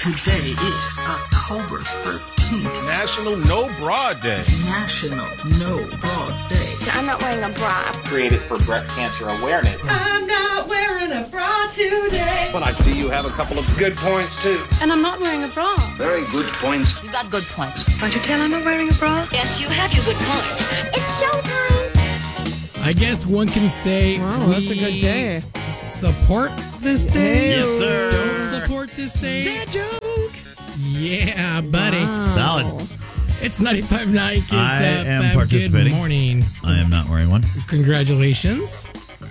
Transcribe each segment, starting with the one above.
Today is October 13th. National No Bra Day. National No Bra Day. I'm not wearing a bra. Created for breast cancer awareness. I'm not wearing a bra today. But I see you have a couple of good points, too. And I'm not wearing a bra. Very good points. You got good points. Can't you tell I'm not wearing a bra? Yes, you have your good points. It's showtime. I guess one can say that's a good day. Support this day. Yes, sir. Don't support this day. That joke. Yeah, buddy. Solid. It's 95.9 Kiss I am FM. participating. Good morning. I am not wearing one. Congratulations.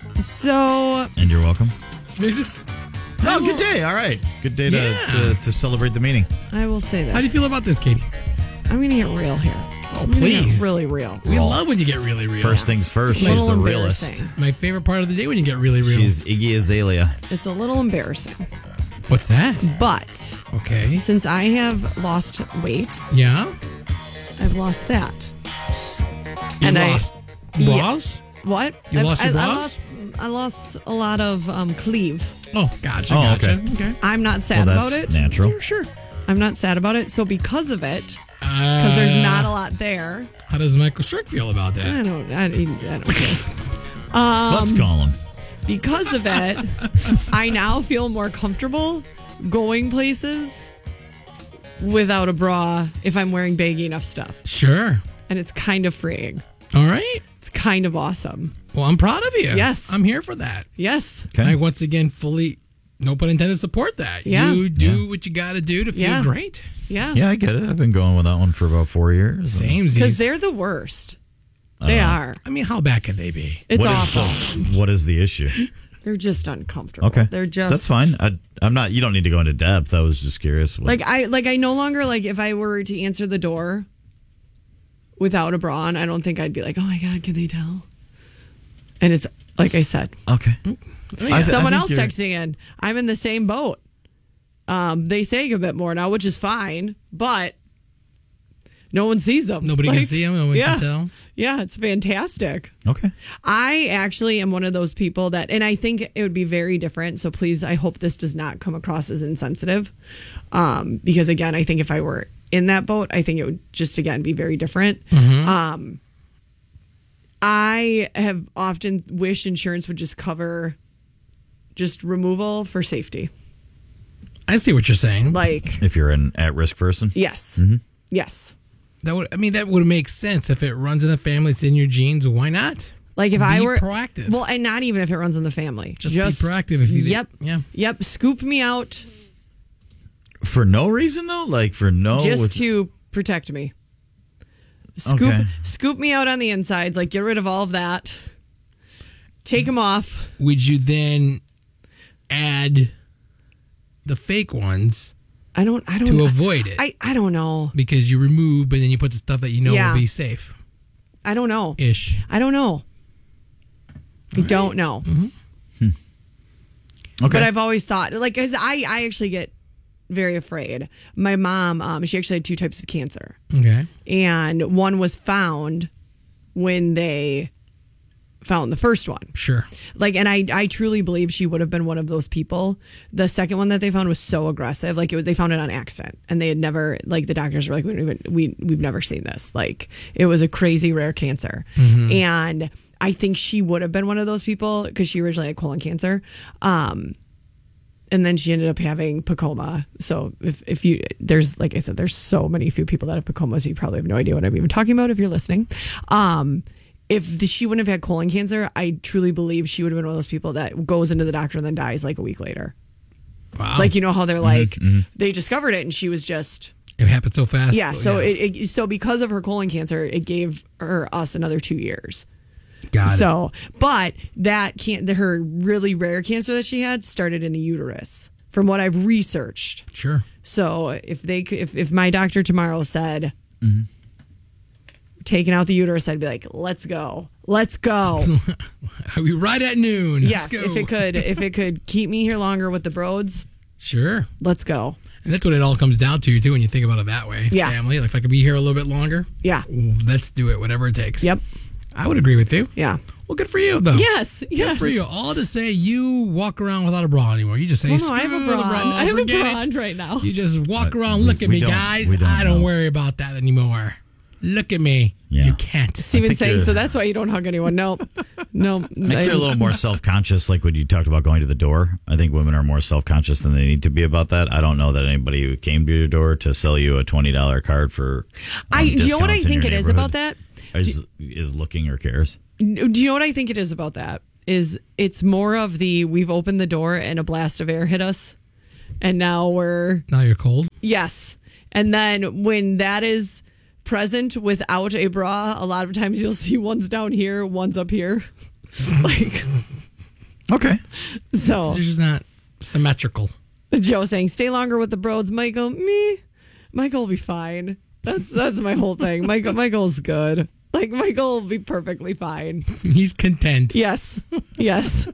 So, And you're welcome. Just- No, good day. All right. Good day Yeah. to celebrate the meeting. I will say this. How do you feel about this, Katie? I'm going to get real here. Oh, please. Really real. We love when you get really real. First things first, It's a she's little the realist. embarrassing. My favorite part of the day when you get really real. She's Iggy Azalea. It's a little embarrassing. What's that? But Okay. since I have lost weight, Yeah. I've lost that. You And lost bras? What? You lost your I bras? I lost a lot of cleave. Oh, gotcha. Oh, Gotcha. okay. I'm not sad Well, about that's it. natural. Sure. I'm not sad about it. So because of it, because there's not a lot there, How does Michael Strick feel about that? I don't care. Let's call him. Because of it, I now feel more comfortable going places without a bra if I'm wearing baggy enough stuff. Sure. And it's kind of freeing. All right. It's kind of awesome. Well, I'm proud of you. Yes. I'm here for that. Yes. Okay. I once again fully, no pun intended, support that. Yeah. You do what you got to do to feel Yeah. great. Yeah. Yeah, I get it. I've been going with that one for about 4 years. Same. Because they're the worst. They are. I mean, how bad can they be? It's What is awful. what is the issue? They're just uncomfortable. Okay. They're just That's fine. I'm not. You don't need to go into depth. I was just curious. I no longer if I were to answer the door without a bra on, I don't think I'd be like, oh my God, can they tell? And it's like I said. Okay. Someone else texting in. I'm in the same boat. They say a bit more now, which is fine, but no one sees them. Nobody can see them. No one can tell. Yeah, it's fantastic. Okay. I actually am one of those people that, and I think it would be very different. So please, I hope this does not come across as insensitive. Because again, I think if I were in that boat, I think it would just, again, be very different. I have often wished insurance would just cover just removal for safety. I see what you're saying. If you're an at-risk person. Yes. Yes. That would make sense if it runs in the family. It's in your genes. Why not? If Be I were proactive. Well, and not even if it runs in the family. Just be proactive if you. Yep. Yeah. Yep. Scoop me out For no reason though, to protect me. Scoop me out on the insides. Get rid of all of that. Take them off. Would you then add the fake ones? I don't to avoid it. I don't know. Because you remove, but then you put the stuff that you know will be safe. I don't know. Ish. I don't know. I don't know. Okay. But I've always thought, because I actually get very afraid. My mom, she actually had 2 types of cancer. Okay. And one was found when they found the first one. Sure. And I truly believe she would have been one of those people. The second one that they found was so aggressive. They found it on accident, and they had never, the doctors were like, we've never seen this. It was a crazy rare cancer. And I think she would have been one of those people because she originally had colon cancer. And then she ended up having PCOMA. So if you, there's, like I said, there's so few people that have PCOMA, so you probably have no idea what I'm even talking about if you're listening. If she wouldn't have had colon cancer, I truly believe she would have been one of those people that goes into the doctor and then dies a week later. Wow. How they're they discovered it and she was just... It happened so fast. Yeah, so because of her colon cancer, it gave us another 2 years. Got it. But her really rare cancer that she had started in the uterus, from what I've researched. Sure. So if my doctor tomorrow said... taking out the uterus, I'd be like, let's go. Are we right at noon? Yes, let's go. if it could keep me here longer with the broads, sure. Let's go. And that's what it all comes down to too when you think about it that way. Yeah. Family. If I could be here a little bit longer, yeah, let's do it, whatever it takes. Yep. I would agree with you. Yeah. Well, good for you, though. Yes. Good for you. All to say you walk around without a bra anymore. You just say, Well, no, I have a "Screw bra. the bra. I have a forget bra it." right now. You just walk around. we- Look at we me, don't- guys. we don't I don't know. worry about that anymore. Look at me. Yeah. You can't. Steven think saying, you're- so that's why you don't hug anyone. No. No. I think they're a little more self-conscious, like when you talked about going to the door. I think women are more self-conscious than they need to be about that. I don't know that anybody who came to your door to sell you a $20 card for do you know what I discounts in think your it is about that? is looking or cares. Do you know what I think it is about that? Is it's more of the we've opened the door and a blast of air hit us, and now we're Now you're cold. yes. And then when that is present without a bra, a lot of times you'll see one's down here, one's up here, like Okay. so. It's just not symmetrical. Joe saying, "Stay longer with the broads." Michael, Michael will be fine. That's my whole thing. Michael's good. Like Michael will be perfectly fine. He's content. Yes, yes.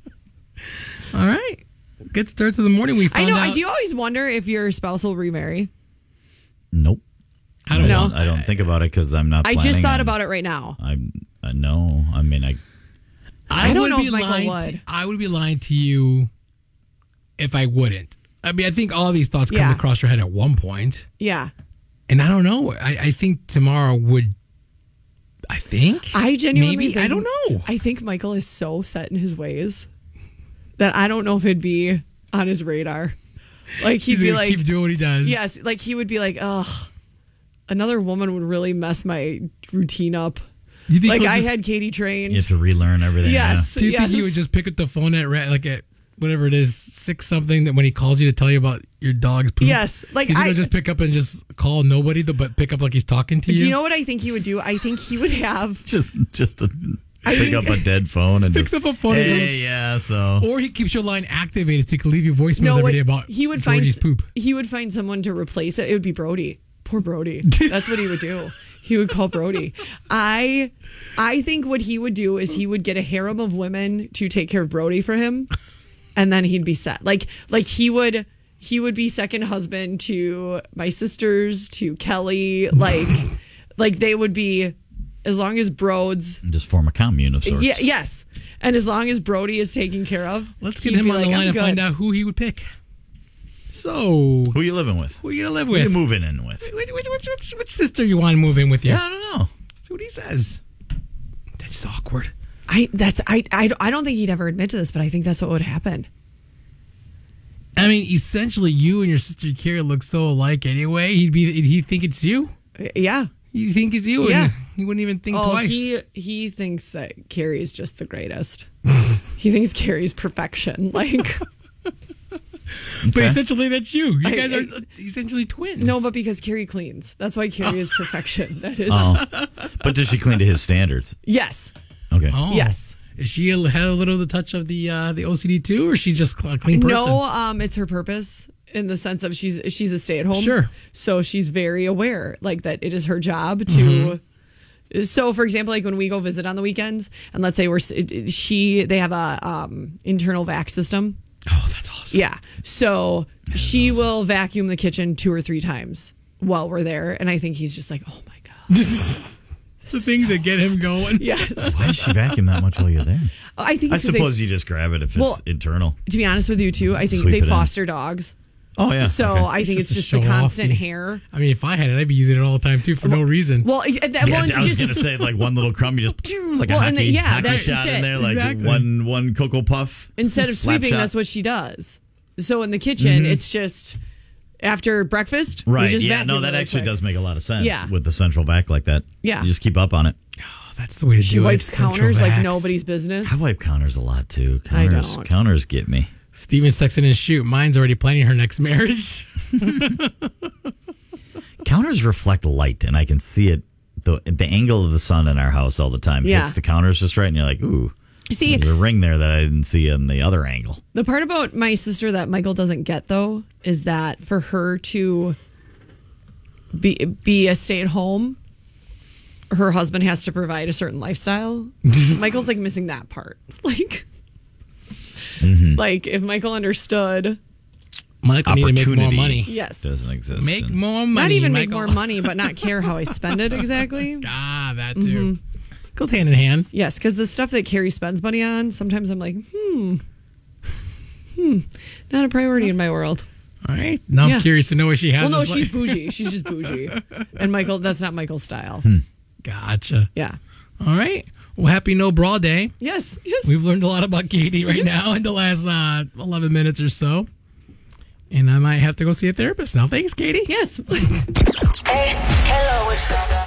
All right. Good start to the morning. We I found know. out. Do you always wonder if your spouse will remarry? Nope. I don't know. I don't think about it because I'm not. I just planning thought on- about it right now. I know. I mean, I don't would know be if Michael lying. would. I would be lying to you if I wouldn't. I mean, I think all these thoughts come Yeah. across your head at one point, Yeah. and I don't know. I think tomorrow would. I think. I genuinely maybe. think, I don't know. I think Michael is so set in his ways that I don't know if it'd be on his radar. Like he'd He's be gonna like, keep doing what he does. yes, like he would be like, ugh, another woman would really mess my routine up. You think Like he'll I just- had Katie trained. you have to relearn everything. Yes. Do you think he would just pick up the phone at like at whatever it is 6 something that when he calls you to tell you about your dog's poop? Yes, like you think I- he'll just pick up and just call nobody, but pick up like he's talking to you. Do you know what I think he would do? I think he would have. Just to pick up a dead phone and Picks just, up a phone and Hey, yeah. So Or he keeps your line activated so he can leave you voicemails No, every what day about he would Georgie's find. poop. He would find someone to replace it. It would be Brody. Poor Brody. That's what he would do. He would call Brody. I think what he would do is he would get a harem of women to take care of Brody for him, and then he'd be set. Like he would be second husband to my sisters, to Kelly. Like they would be, as long as Broads. just form a commune of sorts. Yeah, yes, and as long as Brody is taken care of, Let's get he'd him be on like, the "I'm line and good." find out who he would pick. So, Who you living with? who are you gonna live Who you with? moving in with? Which sister you want to move in with you? Yeah, I don't know. See what he says. That's awkward. I don't think he'd ever admit to this, but I think that's what would happen. I mean, essentially, you and your sister Carrie look so alike anyway. He'd think it's you. Yeah. You think it's you, Yeah. and he wouldn't even think twice. He thinks that Carrie's just the greatest. He thinks Carrie's perfection. Like But essentially, that's you. You I- guys are essentially twins. no, but because Carrie cleans. That's why Carrie is perfection. That is But does she clean to his standards? yes. Okay. Oh. Yes. Is she had a little of the touch of the OCD too, or is she just a clean person? No, it's her purpose in the sense of she's a stay at home. Sure. So she's very aware, like that it is her job to. Mm-hmm. So, for example, like when we go visit on the weekends, and let's say they have a internal vac system. Oh, that's awesome. Yeah. So she will vacuum the kitchen 2 or 3 times while we're there, and I think he's just like, oh my god. The things that get him going. Yes. Why does she vacuum that much while you're there? I think I it's 'cause suppose you just grab it if Well, it's internal. to be honest with you too, I think Sweep they it in. foster dogs. Oh yeah. So okay. I think It's it's just just to the show off constant the- hair. I mean, if I had it, I'd be using it all the time too for no reason. Well, that Yeah, one I was just gonna say like one little crumb, you just like a Well, and hockey, yeah, hockey that's shot just in it. there, like Exactly. one cocoa puff. instead of slap sweeping, shot. that's what she does. So in the kitchen, it's just after breakfast. we Right. just Yeah. vacuum No, that really actually quick. does make a lot of sense. Yeah. With the central vac like that. Yeah. You just keep up on it. Oh, that's the way to She do it. wipes Central counters like vax. nobody's business. I wipe counters a lot too. I Counters, don't. counters get me. Steven's texting in shoot. Mine's already planning her next marriage. Counters reflect light, and I can see it. The angle of the sun in our house all the time Yeah. hits the counters just right, and you're like, ooh. See, There's a ring there that I didn't see in the other angle. the part about my sister that Michael doesn't get though is that for her to be a stay-at-home, her husband has to provide a certain lifestyle. Michael's like missing that part. Like, like if Michael understood, Michael need to make more Opportunity money. yes, Doesn't exist. Make And more money. not even make Michael. more money, but not care how I spend it exactly. Ah, that too. Goes hand in hand. Yes, because the stuff that Carrie spends money on, sometimes I'm like, not a priority in my world. All right. Now I'm curious to know what she has. Well, no, she's bougie. She's just bougie. And Michael, that's not Michael's style. Gotcha. Yeah. All right. Well, happy No Bra Day. Yes. We've learned a lot about Katie right now in the last 11 minutes or so. And I might have to go see a therapist now. Thanks, Katie. Yes. Hey, hello, what's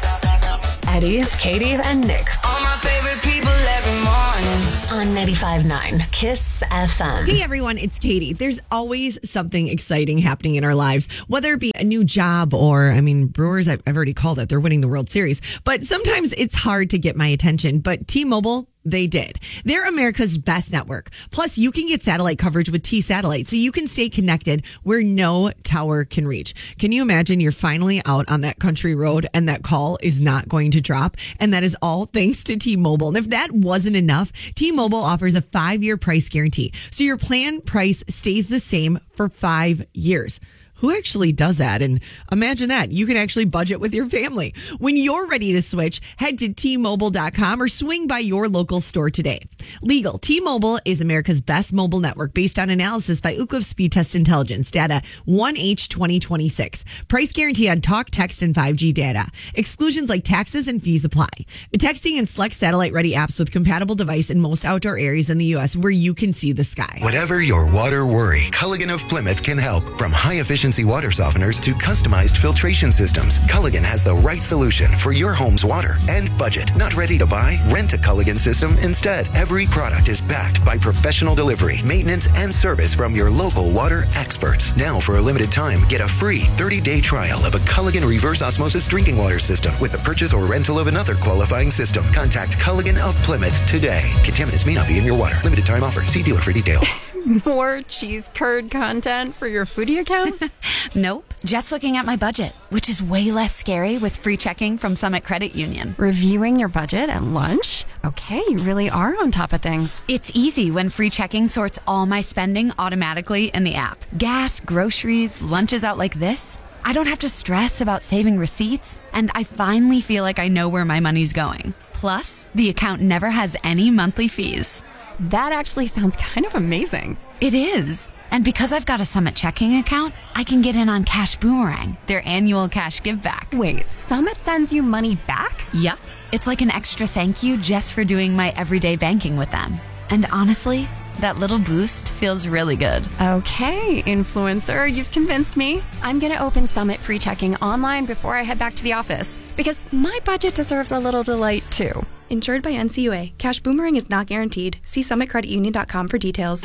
up? Eddie, Katie, and Nick. All my favorite people every morning. On 95.9 Kiss FM. Hey everyone, it's Katie. There's always something exciting happening in our lives, whether it be a new job or, Brewers, I've already called it. They're winning the World Series. But sometimes it's hard to get my attention. But T-Mobile, they did. They're America's best network. Plus, you can get satellite coverage with T-Satellite, so you can stay connected where no tower can reach. Can you imagine you're finally out on that country road and that call is not going to drop? And that is all thanks to T-Mobile. And if that wasn't enough, T-Mobile offers a 5-year price guarantee. So your plan price stays the same for 5 years. Who actually does that? And imagine that. You can actually budget with your family. When you're ready to switch, head to T-Mobile.com or swing by your local store today. Legal. T-Mobile is America's best mobile network based on analysis by Ookla Speed Test Intelligence. Data 1H 2026. Price guarantee on talk, text, and 5G data. Exclusions like taxes and fees apply. Texting and select satellite-ready apps with compatible device in most outdoor areas in the U.S. where you can see the sky. Whatever your water worry, Culligan of Plymouth can help. From high-efficiency water softeners to customized filtration systems, Culligan has the right solution for your home's water and budget. Not ready to buy? Rent a Culligan system instead. Every product is backed by professional delivery, maintenance, and service from your local water experts. Now, for a limited time, get a free 30-day trial of a Culligan reverse osmosis drinking water system with the purchase or rental of another qualifying system. Contact Culligan of Plymouth today. Contaminants may not be in your water. Limited time offer. See dealer for details. More cheese curd content for your foodie account? Nope. Just looking at my budget, which is way less scary with free checking from Summit Credit Union. Reviewing your budget at lunch? Okay, you really are on top of things. It's easy when free checking sorts all my spending automatically in the app. Gas, groceries, lunches out like this. I don't have to stress about saving receipts, and I finally feel like I know where my money's going. Plus, the account never has any monthly fees. That actually sounds kind of amazing. It is. And because I've got a Summit checking account, I can get in on Cash Boomerang, their annual cash give back. Wait, Summit sends you money back? Yep. It's like an extra thank you just for doing my everyday banking with them. And honestly, that little boost feels really good. Okay, influencer, you've convinced me. I'm going to open Summit free checking online before I head back to the office because my budget deserves a little delight too. Insured by NCUA. Cash Boomerang is not guaranteed. See SummitCreditUnion.com for details.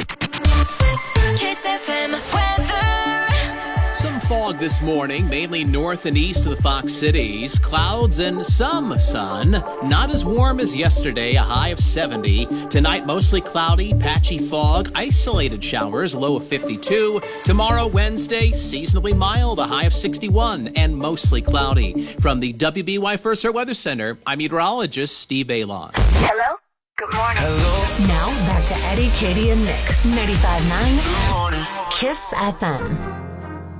Kiss FM weather. Some fog this morning, mainly north and east of the Fox Cities. Clouds and some sun. Not as warm as yesterday, a high of 70. Tonight, mostly cloudy, patchy fog, isolated showers, low of 52. Tomorrow, Wednesday, seasonably mild, a high of 61, and mostly cloudy. From the WBY First Alert Weather Center, I'm meteorologist Steve Alon. Hello? Good morning. Hello. Now back to Eddie, Katie, and Nick. 95.9 Kiss FM.